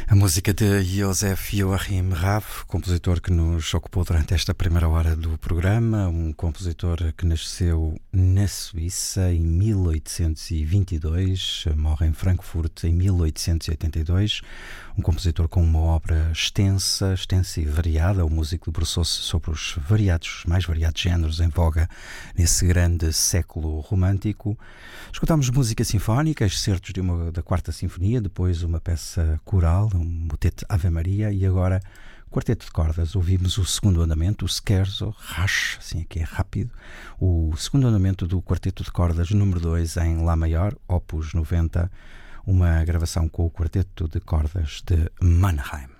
A música de Josef Joachim Raff, compositor que nos ocupou durante esta primeira hora do programa, um compositor que nasceu na Suíça em 1822, morre em Frankfurt em 1882, um compositor com uma obra extensa e variada. O músico debruçou-se sobre os mais variados géneros em voga nesse grande século romântico. Escutámos música sinfónica, excertos da Quarta Sinfonia, depois uma peça coral, um moteto Ave Maria, e agora quarteto de cordas. Ouvimos o segundo andamento, o scherzo, rasch, assim aqui é rápido, o segundo andamento do quarteto de cordas número 2 em Lá maior, opus 90, uma gravação com o quarteto de cordas de Mannheim.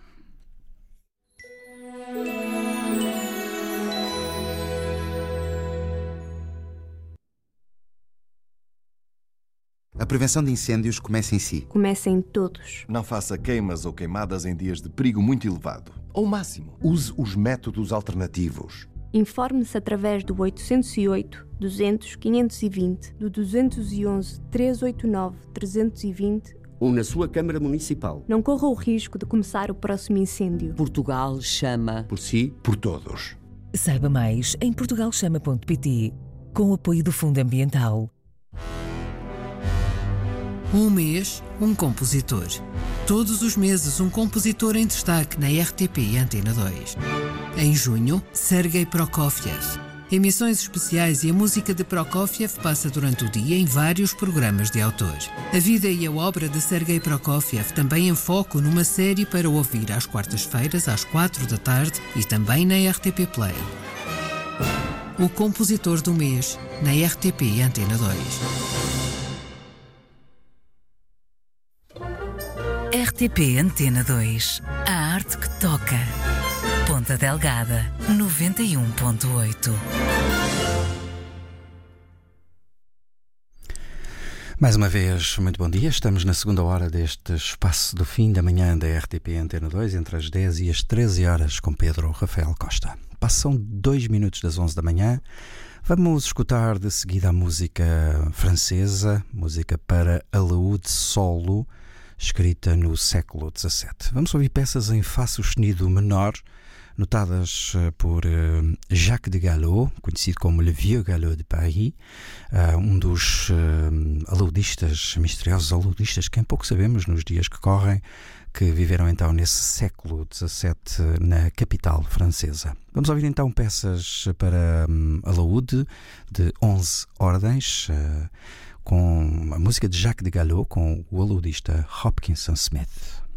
A prevenção de incêndios começa em si. Começa em todos. Não faça queimas ou queimadas em dias de perigo muito elevado. Ao máximo, use os métodos alternativos. Informe-se através do 808 200 520, do 211 389 320 ou na sua Câmara Municipal. Não corra o risco de começar o próximo incêndio. Portugal chama. Por si, por todos. Saiba mais em portugalchama.pt, com o apoio do Fundo Ambiental. Um mês, um compositor. Todos os meses, um compositor em destaque na RTP e Antena 2. Em junho, Sergei Prokofiev. Emissões especiais e a música de Prokofiev passa durante o dia em vários programas de autor. A vida e a obra de Sergei Prokofiev também em foco numa série para ouvir às quartas-feiras, às 4 da tarde e também na RTP Play. O compositor do mês, na RTP e Antena 2. RTP Antena 2. A arte que toca. Ponta Delgada, 91.8. Mais uma vez, muito bom dia. Estamos na segunda hora deste espaço do fim da manhã da RTP Antena 2, entre as 10 e as 13 horas, com Pedro Rafael Costa. Passam 2 minutos das 11 da manhã. Vamos escutar de seguida a música francesa, música para alaúde solo, escrita no século XVII. Vamos ouvir peças em fá sustenido menor, notadas por Jacques de Gallo, conhecido como Le Vieux Gallo de Paris, um dos alaudistas, misteriosos alaudistas, que pouco sabemos nos dias que correm, que viveram então nesse século XVII na capital francesa. Vamos ouvir então peças para alaúde de 11 ordens, com a música de Jacques de Gallo com o alaudista Hopkinson Smith.